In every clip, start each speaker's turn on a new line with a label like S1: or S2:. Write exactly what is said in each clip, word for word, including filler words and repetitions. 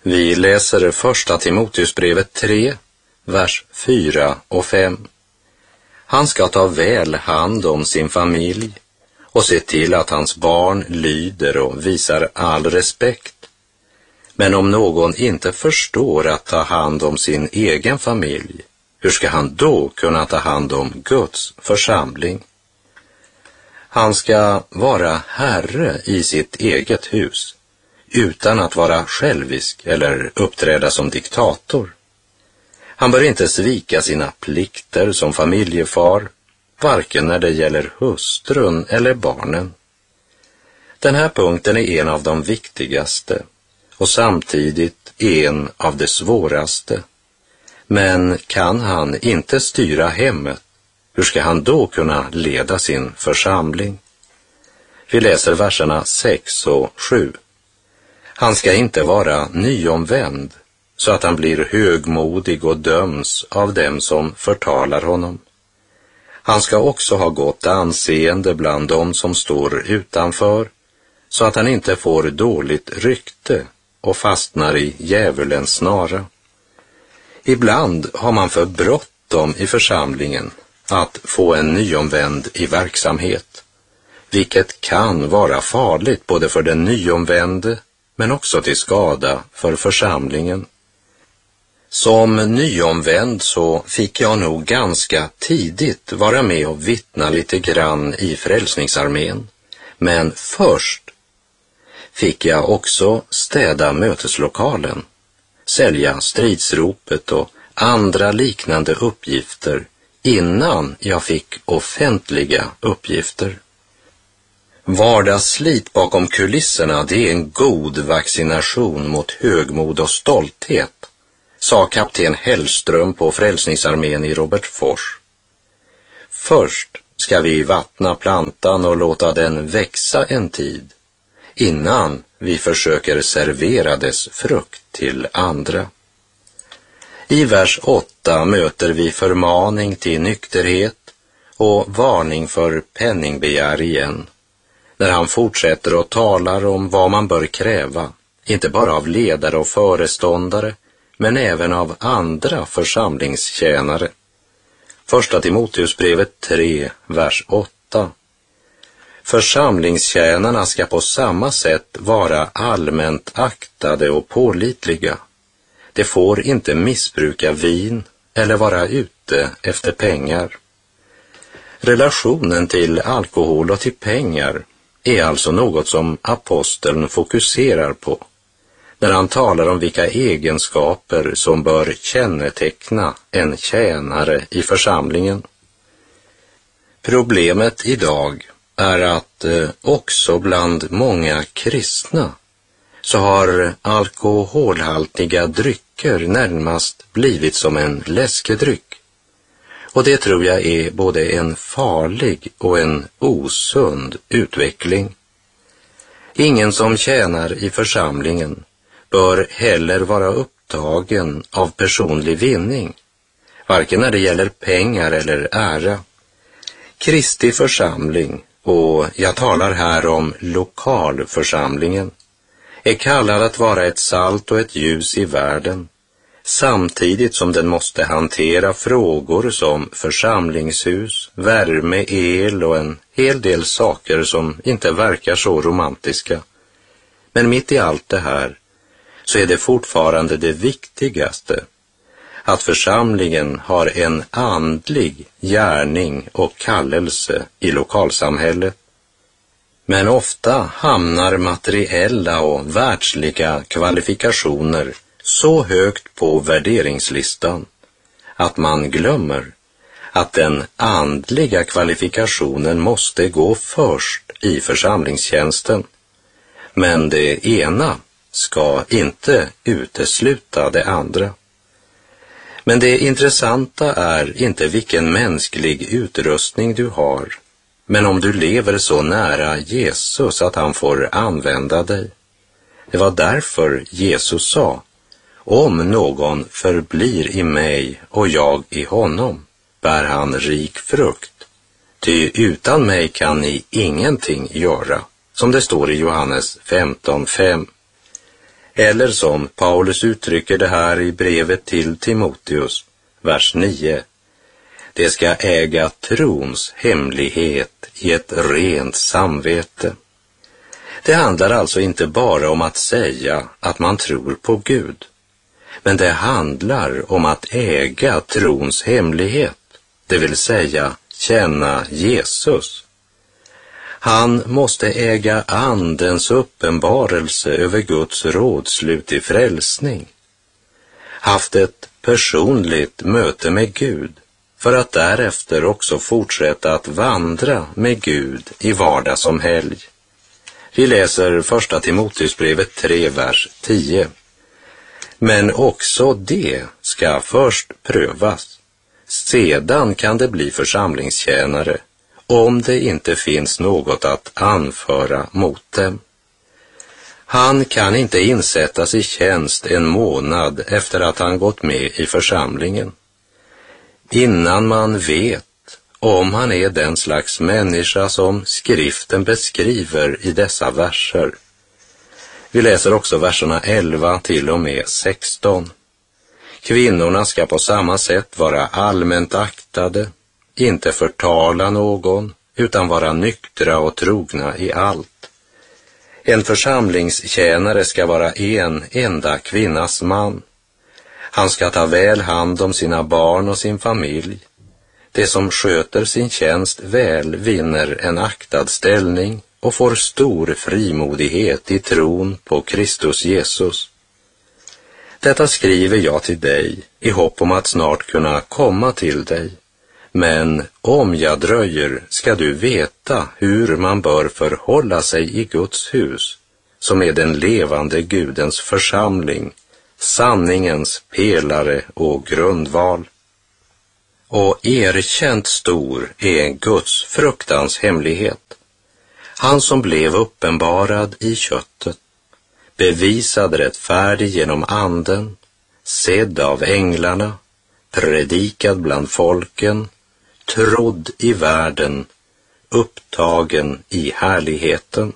S1: Vi läser första Timoteusbrevet tre, vers fyra och fem. Han ska ta väl hand om sin familj och se till att hans barn lyder och visar all respekt. Men om någon inte förstår att ta hand om sin egen familj, hur ska han då kunna ta hand om Guds församling? Han ska vara herre i sitt eget hus, utan att vara självisk eller uppträda som diktator. Han bör inte svika sina plikter som familjefar, varken när det gäller hustrun eller barnen. Den här punkten är en av de viktigaste och samtidigt en av de svåraste. Men kan han inte styra hemmet, hur ska han då kunna leda sin församling? Vi läser verserna sex och sju. Han ska inte vara nyomvänd, så att han blir högmodig och döms av dem som förtalar honom. Han ska också ha gott anseende bland dem som står utanför, så att han inte får dåligt rykte och fastnar i djävulens snara. Ibland har man för bråttom i församlingen att få en nyomvänd i verksamhet, vilket kan vara farligt både för den nyomvände men också till skada för församlingen. Som nyomvänd så fick jag nog ganska tidigt vara med och vittna lite grann i Frälsningsarmén, men först fick jag också städa möteslokalen, sälja stridsropet och andra liknande uppgifter innan jag fick offentliga uppgifter. Vardagsslit bakom kulisserna, det är en god vaccination mot högmod och stolthet, sa kapten Hellström på Frälsningsarmén i Robertsfors. Först ska vi vattna plantan och låta den växa en tid, innan vi försöker servera dess frukt till andra. I vers åtta möter vi förmaning till nykterhet och varning för penningbegär igen, när han fortsätter och talar om vad man bör kräva, inte bara av ledare och föreståndare, men även av andra församlingstjänare. Första Timoteusbrevet tre, vers åtta. Församlingstjänarna ska på samma sätt vara allmänt aktade och pålitliga. De får inte missbruka vin eller vara ute efter pengar. Relationen till alkohol och till pengar är alltså något som aposteln fokuserar på när han talar om vilka egenskaper som bör känneteckna en tjänare i församlingen. Problemet idag är att eh, också bland många kristna så har alkoholhaltiga drycker närmast blivit som en läskedryck. Och det tror jag är både en farlig och en osund utveckling. Ingen som tjänar i församlingen bör heller vara upptagen av personlig vinning, varken när det gäller pengar eller ära. Kristi församling, och jag talar här om lokalförsamlingen, är kallad att vara ett salt och ett ljus i världen, samtidigt som den måste hantera frågor som församlingshus, värme, el och en hel del saker som inte verkar så romantiska. Men mitt i allt det här så är det fortfarande det viktigaste, att församlingen har en andlig gärning och kallelse i lokalsamhället. Men ofta hamnar materiella och världsliga kvalifikationer så högt på värderingslistan att man glömmer att den andliga kvalifikationen måste gå först i församlingstjänsten. Men det ena ska inte utesluta det andra. Men det intressanta är inte vilken mänsklig utrustning du har, men om du lever så nära Jesus att han får använda dig. Det var därför Jesus sa: om någon förblir i mig och jag i honom, bär han rik frukt. Ty utan mig kan ni ingenting göra, som det står i Johannes femton fem. Eller som Paulus uttrycker det här i brevet till Timoteus, vers nio. Det ska äga trons hemlighet i ett rent samvete. Det handlar alltså inte bara om att säga att man tror på Gud, men det handlar om att äga trons hemlighet, det vill säga känna Jesus. Han måste äga andens uppenbarelse över Guds rådslut i frälsning. Haft ett personligt möte med Gud för att därefter också fortsätta att vandra med Gud i vardag som helg. Vi läser första Timoteusbrevet tre, vers tio. Men också det ska först prövas. Sedan kan det bli församlingstjänare om det inte finns något att anföra mot dem. Han kan inte insättas i tjänst en månad efter att han gått med i församlingen, innan man vet om han är den slags människa som skriften beskriver i dessa verser. Vi läser också verserna elva till och med sexton. Kvinnorna ska på samma sätt vara allmänt aktade, inte förtala någon, utan vara nyktra och trogna i allt. En församlingstjänare ska vara en enda kvinnas man. Han ska ta väl hand om sina barn och sin familj. Det som sköter sin tjänst väl vinner en aktad ställning och får stor frimodighet i tron på Kristus Jesus. Detta skriver jag till dig i hopp om att snart kunna komma till dig. Men om jag dröjer ska du veta hur man bör förhålla sig i Guds hus, som är den levande Gudens församling, sanningens pelare och grundval. Och erkänt stor är Guds fruktans hemlighet. Han som blev uppenbarad i köttet, bevisad rättfärdig genom anden, sedd av änglarna, predikad bland folken, trodd i världen, upptagen i härligheten.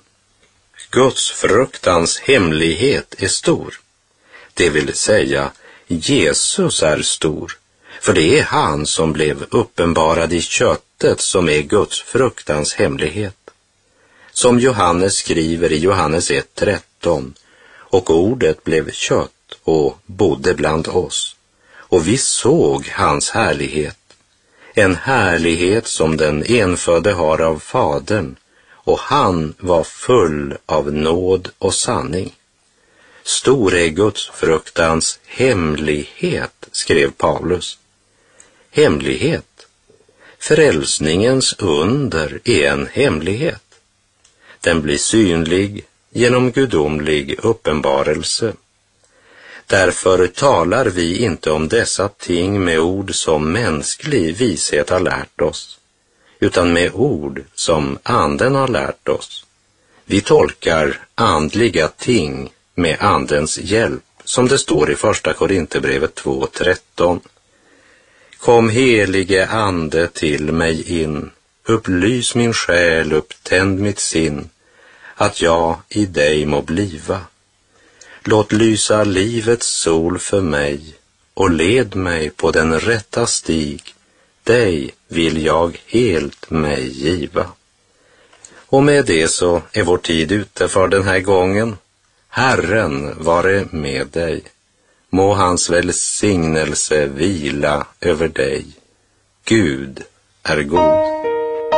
S1: Guds fruktans hemlighet är stor. Det vill säga, Jesus är stor, för det är han som blev uppenbarad i köttet som är Guds fruktans hemlighet. Som Johannes skriver i Johannes ett tretton, och ordet blev kött och bodde bland oss, och vi såg hans härlighet, en härlighet som den enfödde har av Fadern, och han var full av nåd och sanning. Stor är Guds fruktans hemlighet, skrev Paulus. Hemlighet. Frälsningens under är en hemlighet. Den blir synlig genom gudomlig uppenbarelse. Därför talar vi inte om dessa ting med ord som mänsklig vishet har lärt oss, utan med ord som anden har lärt oss. Vi tolkar andliga ting med andens hjälp, som det står i första Korinthierbrevet två tretton. Kom helige ande till mig in, upplys min själ, upptänd mitt sinn, att jag i dig må bliva. Låt lysa livets sol för mig och led mig på den rätta stig, dig vill jag helt mig giva. Och med det så är vår tid ute för den här gången. Herren vare med dig. Må hans välsignelse vila över dig. Gud är god.